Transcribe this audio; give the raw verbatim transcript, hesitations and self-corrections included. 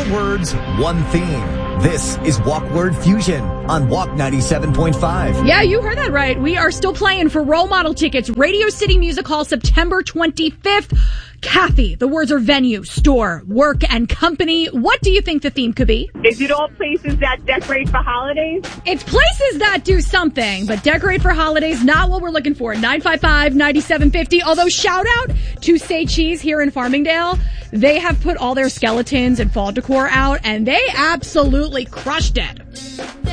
Ten words, one theme. This is Walk Word Fusion on Walk ninety-seven point five. Yeah, you heard that right. We are still playing for role model tickets. Radio City Music Hall, September twenty-fifth. Kathy, the words are venue, store, work, and company. What do you think the theme could be? Is it all places that decorate for holidays? It's places that do something, but decorate for holidays, not what we're looking for. nine five five, nine seven five zero. Although, shout out to Say Cheese here in Farmingdale. They have put all their skeletons and fall decor out, and they absolutely crushed it.